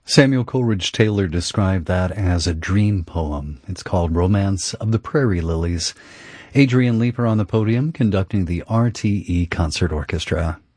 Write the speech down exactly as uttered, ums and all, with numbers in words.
Samuel Coleridge Taylor described that as a dream poem. It's called Romance of the Prairie Lilies. Adrian Leeper on the podium conducting the R T E Concert Orchestra.